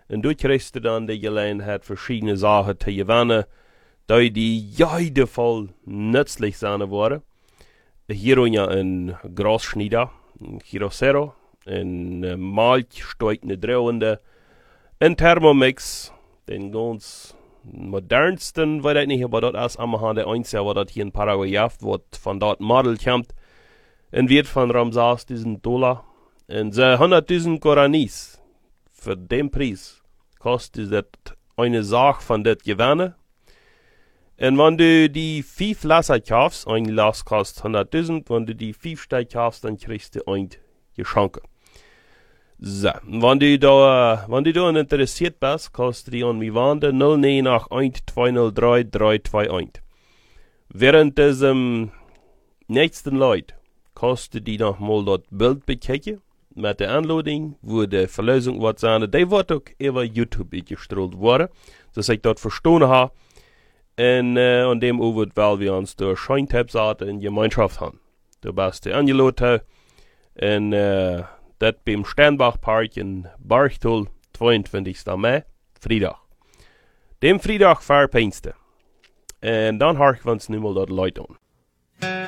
Und du kriegst dann die Gelegenheit, verschiedene Sachen zu gewinnen, die jede voll nützlich sein worden. Hier ja ein Großschneider, ein Girosero, ein Malch, steigende Drehende, ein Thermomix, den ganz modernsten, weiß ich nicht, aber das ist einmal der einzige, was das hier in Paraguay gibt, was von dort Model kommt, und wird von Ramsas $1,000. Und so 100.000 Guaranis, für den Preis, kostet das eine Sache von das Gewinnen. Und wenn du die 5 Lasser kaufst, ein Lass kostet 100.000, wenn du die 5 Stück kaufst, dann kriegst du ein Geschenk. So, wenn du da interessiert bist, kostet die an mir Wande 0981-203-321. Während diesem nächsten Leut kostet die noch mal das Bild bekijken, mit der Anleitung, wo die Verlösung wird sein. Die wird auch über YouTube gestrahlt worden, dass ich dort verstanden habe. Und an dem Uwe, weil wir uns durch Scheintapsarten in Gemeinschaft haben. Du bist der Angelote und das beim Sternbachpark in Barchtul, 22. Mai, Freitag. Dem Freitag Fahrpinste. Und dann hören wir uns nicht mal dort Leute an.